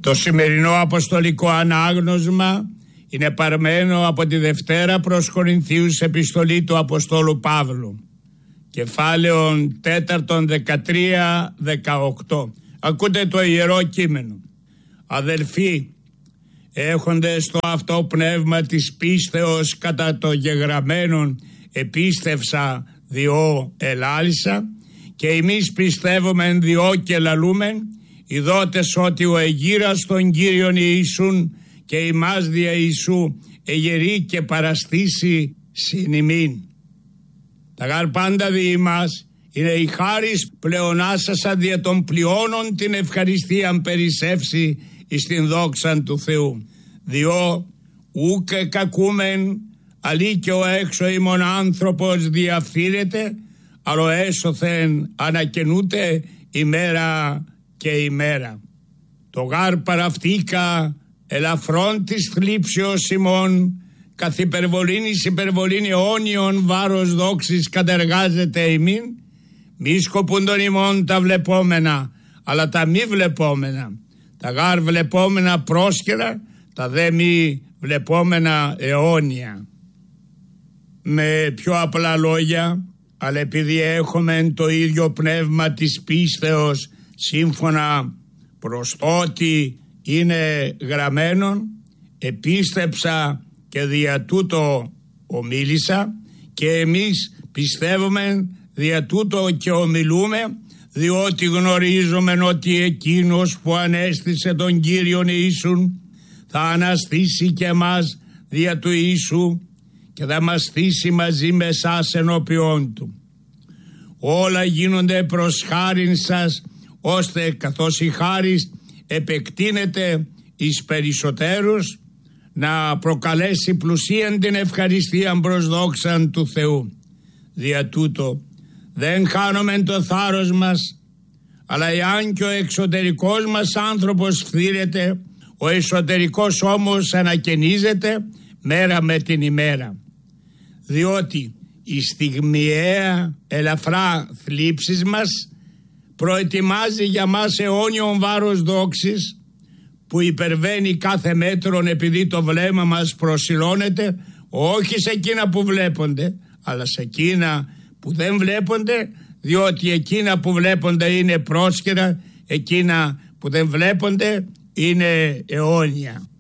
Το σημερινό αποστολικό ανάγνωσμα είναι παρμένο από τη Δευτέρα προς Κορινθίους επιστολή του Αποστόλου Παύλου, κεφάλαιον 4, 13-18. Ακούτε το Ιερό Κείμενο. Αδελφοί, έχοντες στο αυτό πνεύμα της πίστεως κατά το γεγραμμένον επίστευσα διό ελάλησα, και εμείς πιστεύομεν διό και λαλούμεν, ειδότες ότι ο εγείρας των Κύριων Ιησούν και ημάς δια Ιησού εγερεί και παραστήσει συν ημίν. Τα γάρ πάντα δι' ημάς είναι η χάρις πλεονάσασα δια των πλειώνων την ευχαριστίαν περισσεύσει εις την δόξαν του Θεού. Διό ούκε κακούμεν αλλή και ο έξω ημών άνθρωπος διαφθείρεται, αλλά έσωθεν ανακαινούται ημέρα και ημέρα. Το γάρ παραυτήκα ελαφρόν της θλίψεως ημών, καθ' υπερβολήν εις υπερβολήν αιώνιον βάρος δόξης κατεργάζεται ημίν, μη σκοπούντον ημών τα βλεπόμενα, αλλά τα μη βλεπόμενα. Τα γάρ βλεπόμενα πρόσκαιρα, τα δε μη βλεπόμενα αιώνια. Με πιο απλά λόγια, αλλά επειδή έχουμε το ίδιο πνεύμα της πίστεως σύμφωνα προς το ότι είναι γραμμένον, επίστεψα και δια τούτο ομίλησα, και εμείς πιστεύουμε δια τούτο και ομιλούμε, διότι γνωρίζουμε ότι εκείνος που ανέστησε τον Κύριον Ιησούν θα αναστήσει και εμάς δια του Ιησού και θα μας στήσει μαζί με εσάς ενώπιόν του. Όλα γίνονται προς χάριν σας, ώστε καθώς η χάρις επεκτείνεται εις περισσότερους, να προκαλέσει πλουσίαν την ευχαριστίαν προς δόξαν του Θεού. Δια τούτο δεν χάνομεν το θάρρος μας, αλλά εάν και ο εξωτερικός μας άνθρωπος φθείρεται, ο εσωτερικός όμως ανακαινίζεται μέρα με την ημέρα. Διότι η στιγμιαία ελαφρά θλίψης μας προετοιμάζει για μας αιώνιον βάρος δόξης, που υπερβαίνει κάθε μέτρον, επειδή το βλέμμα μας προσιλώνεται όχι σε εκείνα που βλέπονται, αλλά σε εκείνα που δεν βλέπονται, διότι εκείνα που βλέπονται είναι πρόσκαιρα, εκείνα που δεν βλέπονται είναι αιώνια.